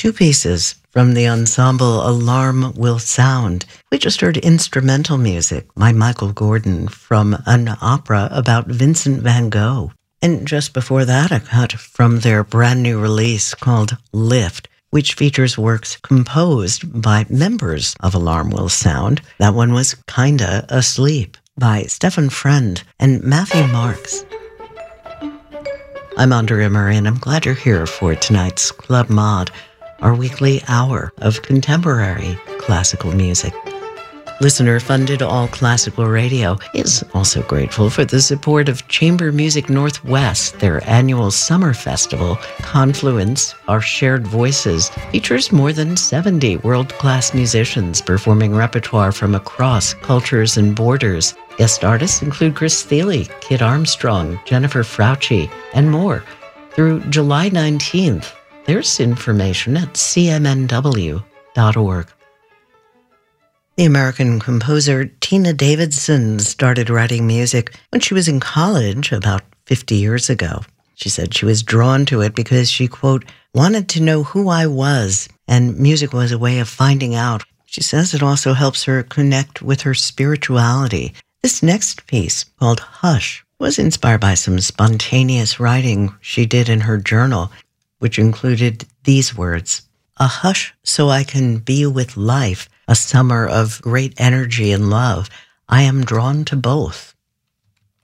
Two pieces from the ensemble Alarm Will Sound. We just heard instrumental music by Michael Gordon from an opera about Vincent van Gogh. And just before that, a cut from their brand new release called Lift, which features works composed by members of Alarm Will Sound. That one was Kinda Asleep by Stefan Friend and Matthew Marks. I'm Andrea Murray, and I'm glad you're here for tonight's Club Mod, our weekly hour of contemporary classical music. Listener-funded All Classical Radio is also grateful for the support of Chamber Music Northwest. Their annual summer festival, Confluence, Our Shared Voices, features more than 70 world-class musicians performing repertoire from across cultures and borders. Guest artists include Chris Thile, Kid Armstrong, Jennifer Frauci, and more. Through July 19th, there's information at cmnw.org. The American composer Tina Davidson started writing music when she was in college about 50 years ago. She said she was drawn to it because she, quote, wanted to know who I was, and music was a way of finding out. She says it also helps her connect with her spirituality. This next piece, called Hush, was inspired by some spontaneous writing she did in her journal, which included these words: a hush so I can be with life, a summer of great energy and love. I am drawn to both.